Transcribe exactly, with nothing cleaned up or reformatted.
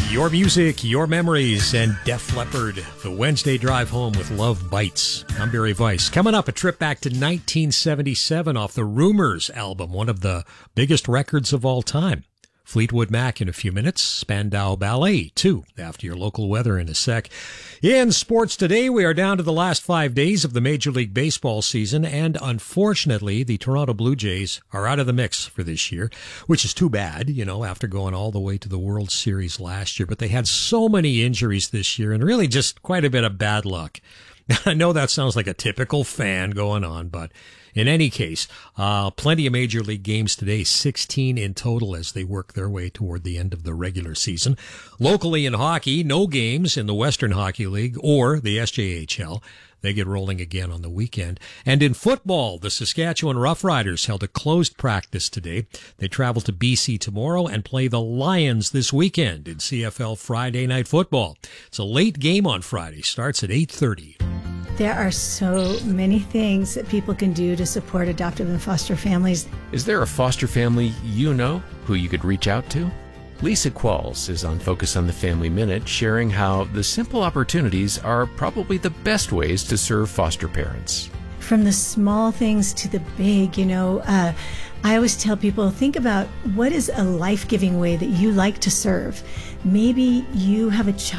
Your music, your memories, and Def Leppard, the Wednesday drive home with Love Bites. I'm Barry Weiss. Coming up, a trip back to nineteen seventy-seven off the Rumors album, one of the biggest records of all time. Fleetwood Mac in a few minutes. Spandau Ballet, too, after your local weather in a sec. In sports today, we are down to the last five days of the Major League Baseball season, and unfortunately, the Toronto Blue Jays are out of the mix for this year, which is too bad, you know, after going all the way to the World Series last year. But they had so many injuries this year, and really just quite a bit of bad luck. I know that sounds like a typical fan going on, but in any case, uh, plenty of Major League games today, sixteen in total as they work their way toward the end of the regular season. Locally in hockey, no games in the Western Hockey League or the S J H L. They get rolling again on the weekend. And in football, the Saskatchewan Roughriders held a closed practice today. They travel to B C tomorrow and play the Lions this weekend in C F L Friday Night Football. It's a late game on Friday. Starts at eight thirty. There are so many things that people can do to support adoptive and foster families. Is there a foster family you know who you could reach out to? Lisa Qualls is on Focus on the Family Minute, sharing how the simple opportunities are probably the best ways to serve foster parents. From the small things to the big, you know, uh, I always tell people, think about what is a life-giving way that you like to serve. Maybe you have a child